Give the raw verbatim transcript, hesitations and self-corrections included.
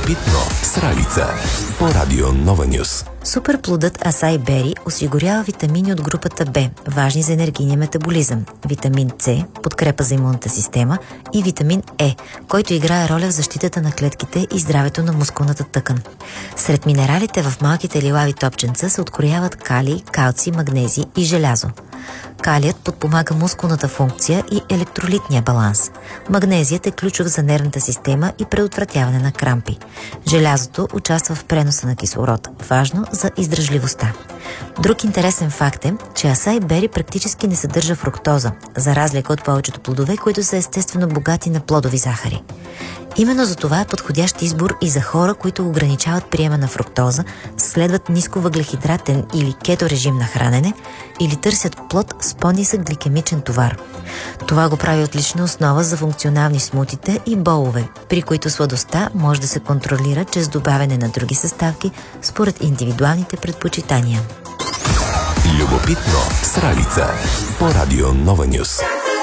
Любопитно с Ралица по Радио Нова Нюс. Суперплодът Асай Бери осигурява витамини от групата Б, важни за енергийния метаболизъм, витамин С, подкрепа за имунната система и витамин Е, който играе роля в защитата на клетките и здравето на мускулната тъкан. Сред минералите в малките лилави топченца се открояват калий, калци, магнези и желязо. Калият подпомага мускулната функция и електролитния баланс. Магнезият е ключов за нервната система и предотвратяване на крампи. Желязото участва в преноса на кислород, важно за издръжливостта. Друг интересен факт е, че Асай Бери практически не съдържа фруктоза, за разлика от повечето плодове, които са естествено богати на плодови захари. Именно за това е подходящ избор и за хора, които ограничават приема на фруктоза, следват нисковъглехидратен или кето режим на хранене или търсят плод с по-нисък гликемичен товар. Това го прави отлична основа за функционални смутита и болове, при които сладостта може да се контролира чрез добавяне на други съставки според индивидуалните предпочитания. Любопитно с Ралица по Радио Нова Нюс.